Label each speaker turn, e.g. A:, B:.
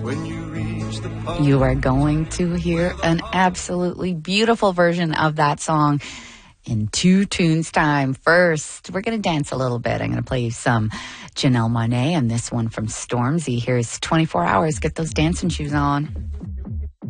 A: You are going to hear an absolutely beautiful version of that song in 2 tunes time. First, we're going to dance a little bit. I'm going to play you some Janelle Monáe and this one from Stormzy. Here's 24 Hours. Get those dancing shoes on.